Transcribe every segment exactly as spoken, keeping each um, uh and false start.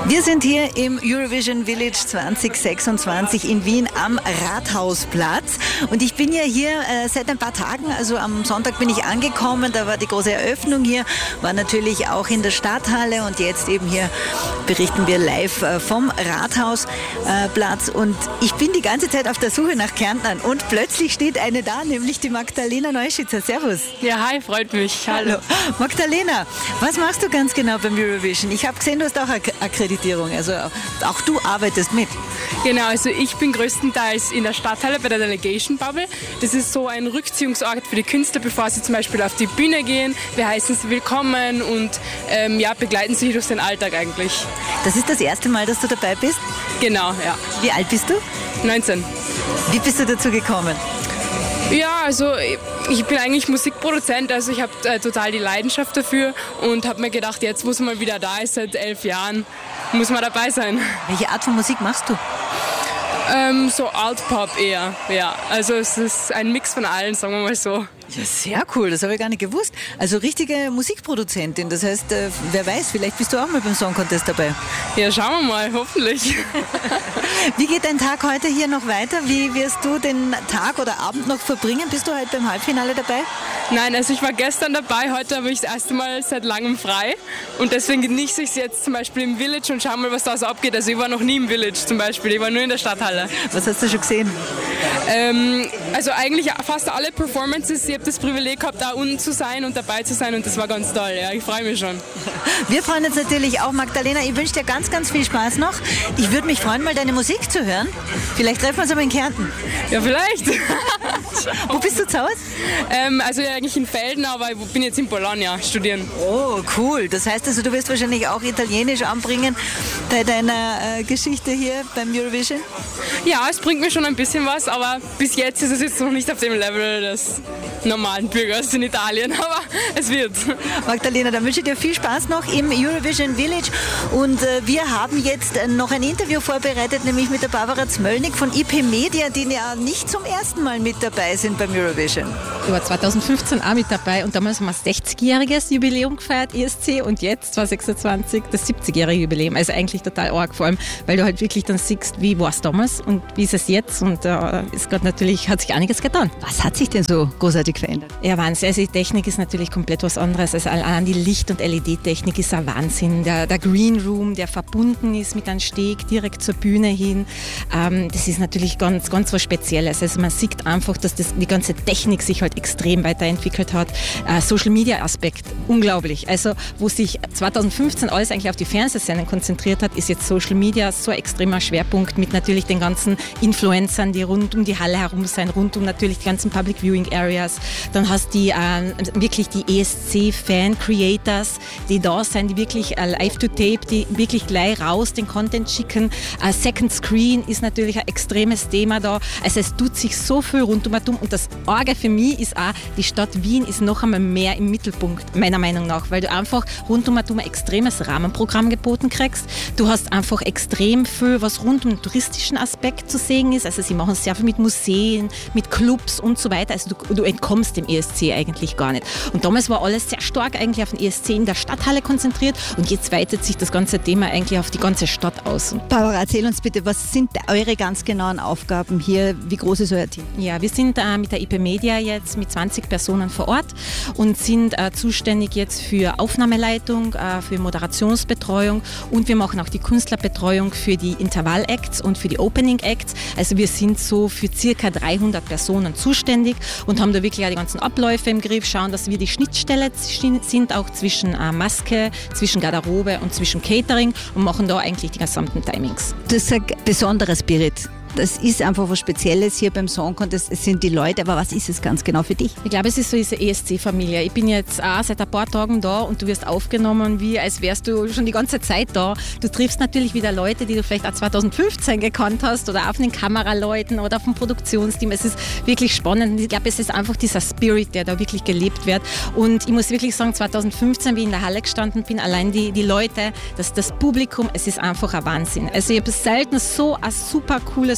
Wir sind hier im Eurovision Village zwanzig sechsundzwanzig in Wien am Rathausplatz und ich bin ja hier äh, seit ein paar Tagen, also am Sonntag bin ich angekommen, da war die große Eröffnung hier, war natürlich auch in der Stadthalle und jetzt eben hier berichten wir live äh, vom Rathausplatz äh, und ich bin die ganze Zeit auf der Suche nach Kärntnern und plötzlich steht eine da, nämlich die Magdalena Neuschitzer. Servus. Ja, hi, freut mich. Hallo. Hallo. Magdalena, was machst du ganz genau beim Eurovision? Ich habe gesehen, du hast auch Ak- Akkreditierung, also auch du arbeitest mit. Genau, also ich bin größtenteils in der Stadthalle bei der Delegation Bubble. Das ist so ein Rückziehungsort für die Künstler, bevor sie zum Beispiel auf die Bühne gehen. Wir heißen sie willkommen und ähm, ja, begleiten sie durch den Alltag eigentlich. Das ist das erste Mal, dass du dabei bist? Genau, ja. Wie alt bist du? neunzehn. Wie bist du dazu gekommen? Ja, also ich bin eigentlich Musikproduzent, also ich habe äh, total die Leidenschaft dafür und habe mir gedacht, jetzt wo es mal wieder da ist, seit elf Jahren, muss man dabei sein. Welche Art von Musik machst du? Ähm, so Alt-Pop eher, ja. Also es ist ein Mix von allen, sagen wir mal so. Ja, sehr cool, das habe ich gar nicht gewusst. Also richtige Musikproduzentin, das heißt, äh, wer weiß, vielleicht bist du auch mal beim Song Contest dabei. Ja, schauen wir mal, hoffentlich. Wie geht dein Tag heute hier noch weiter? Wie wirst du den Tag oder Abend noch verbringen? Bist du heute beim Halbfinale dabei? Nein, also ich war gestern dabei, heute habe ich das erste Mal seit langem frei und deswegen genieße ich es jetzt zum Beispiel im Village und schau mal, was da so abgeht. Also ich war noch nie im Village zum Beispiel, ich war nur in der Stadthalle. Was hast du schon gesehen? Ähm, also eigentlich fast alle Performances. Ich habe das Privileg gehabt, da unten zu sein und dabei zu sein und das war ganz toll. Ja, ich freue mich schon. Wir freuen uns natürlich auch, Magdalena. Ich wünsche dir ganz, ganz viel Spaß noch. Ich würde mich freuen, mal deine Musik zu hören. Vielleicht treffen wir uns aber in Kärnten. Ja, vielleicht. Wo bist du zu Hause? Ähm, also ja, eigentlich in Velden, aber ich bin jetzt in Bologna studieren. Oh, cool. Das heißt also, du wirst wahrscheinlich auch Italienisch anbringen bei deiner äh, Geschichte hier beim Eurovision? Ja, es bringt mir schon ein bisschen was, aber bis jetzt ist es jetzt noch nicht auf dem Level des normalen Bürgers in Italien, aber es wird. Magdalena, dann wünsche ich dir viel Spaß noch im Eurovision Village und äh, wir haben jetzt äh, noch ein Interview vorbereitet, nämlich mit der Barbara Zmöllnig von I P Media, die ja nicht zum ersten Mal mit dabei sind beim Eurovision. Ich war zweitausendfünfzehn auch mit dabei und damals haben wir sechzigjähriges Jubiläum gefeiert, E S C, und jetzt zwanzig sechsundzwanzig das siebzigjährige Jubiläum. Also eigentlich total arg, vor allem, weil du halt wirklich dann siehst, wie war es damals und wie ist es jetzt, und äh, ist gerade natürlich, hat sich einiges getan. Was hat sich denn so großartig verändert? Ja, Wahnsinn. Also die Technik ist natürlich komplett was anderes. Also allein die Licht- und L E D-Technik ist ein Wahnsinn. Der, der Green Room, der verbunden ist mit einem Steg direkt zur Bühne hin, ähm, das ist natürlich ganz, ganz was Spezielles. Also man sieht einfach, dass das, die ganze Technik sich halt extrem weiterentwickelt hat. Äh, Social-Media-Aspekt, unglaublich. Also wo sich zweitausendfünfzehn alles eigentlich auf die Fernsehsendung konzentriert hat, ist jetzt Social Media so ein extremer Schwerpunkt mit natürlich den ganzen Influencern, die rund um die Halle herum sind, rund um natürlich die ganzen Public Viewing Areas. Dann hast du die, äh, wirklich die E S C-Fan-Creators, die da sind, die wirklich äh, live-to-tape, die wirklich gleich raus den Content schicken. Äh, Second Screen ist natürlich ein extremes Thema da. Also es tut sich so viel rundum und das Arge für mich ist auch, die Stadt Wien ist noch einmal mehr im Mittelpunkt, meiner Meinung nach, weil du einfach rundum ein extremes Rahmenprogramm geboten kriegst. Du hast einfach extrem viel, was rund um den touristischen Aspekt zu sehen ist. Also sie machen sehr viel mit Museen, mit Clubs und so weiter. Also du, du entkommst dem E S C eigentlich gar nicht. Und damals war alles sehr stark eigentlich auf den E S C in der Stadthalle konzentriert und jetzt weitet sich das ganze Thema eigentlich auf die ganze Stadt aus. Barbara, erzähl uns bitte, was sind eure ganz genauen Aufgaben hier? Wie groß ist euer Team? Ja, wir sind äh, mit der I P Media jetzt mit zwanzig Personen vor Ort und sind äh, zuständig jetzt für Aufnahmeleitung, äh, für Moderationsbetreuung und wir machen auch die Künstlerbetreuung für die Intervall-Acts und für die Opening-Acts. Also wir sind so für circa dreihundert Personen zuständig und haben da wirklich auch die ganzen Abläufe im Griff, schauen, dass wir die Schnittstelle sind, auch zwischen äh, Maske, zwischen Garderobe und zwischen Catering und machen da eigentlich die gesamten Timings. Das ist ein besonderer Spirit. Das ist einfach was Spezielles hier beim Song Contest. Es sind die Leute, aber was ist es ganz genau für dich? Ich glaube, es ist so diese E S C-Familie. Ich bin jetzt auch seit ein paar Tagen da und du wirst aufgenommen, wie als wärst du schon die ganze Zeit da. Du triffst natürlich wieder Leute, die du vielleicht auch zweitausendfünfzehn gekannt hast oder auf den Kameraleuten oder auf dem Produktionsteam. Es ist wirklich spannend. Ich glaube, es ist einfach dieser Spirit, der da wirklich gelebt wird. Und ich muss wirklich sagen, zweitausendfünfzehn, wie ich in der Halle gestanden bin, allein die, die Leute, das, das Publikum, es ist einfach ein Wahnsinn. Also ich habe selten so ein super cooles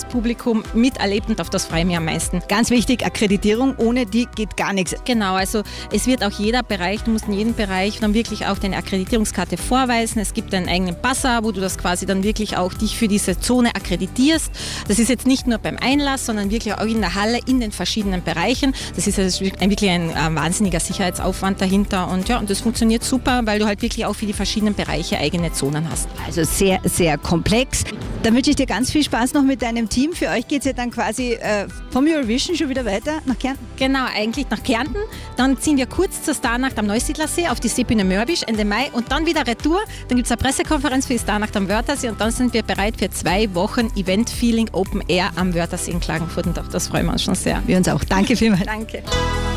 Live-Publikum miterlebt und auf das freue ich mich am meisten. Ganz wichtig, Akkreditierung, ohne die geht gar nichts. Genau, also es wird auch jeder Bereich, du musst in jedem Bereich dann wirklich auch deine Akkreditierungskarte vorweisen. Es gibt einen eigenen Passer, wo du das quasi dann wirklich auch dich für diese Zone akkreditierst. Das ist jetzt nicht nur beim Einlass, sondern wirklich auch in der Halle, in den verschiedenen Bereichen. Das ist also wirklich ein äh, wahnsinniger Sicherheitsaufwand dahinter und ja, und das funktioniert super, weil du halt wirklich auch für die verschiedenen Bereiche eigene Zonen hast. Also sehr, sehr komplex. Dann wünsche ich dir ganz viel Spaß noch mit deinem Team. Für euch geht es ja dann quasi äh, vom Eurovision schon wieder weiter nach Kärnten? Genau, eigentlich nach Kärnten. Dann ziehen wir kurz zur Starnacht am Neusiedlersee auf die Seebühne Mörbisch Ende Mai und dann wieder Retour. Dann gibt es eine Pressekonferenz für die Starnacht am Wörthersee und dann sind wir bereit für zwei Wochen Event-Feeling Open Air am Wörthersee in Klagenfurt und auf das freuen wir uns schon sehr. Wir uns auch. Danke vielmals. Danke.